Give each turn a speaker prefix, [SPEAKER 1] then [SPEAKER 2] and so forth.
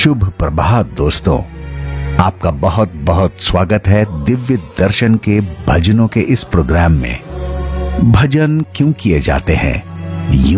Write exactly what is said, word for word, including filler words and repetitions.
[SPEAKER 1] शुभ प्रभात दोस्तों, आपका बहुत बहुत स्वागत है दिव्य दर्शन के भजनों के इस प्रोग्राम में। भजन क्यों किए जाते हैं? यूं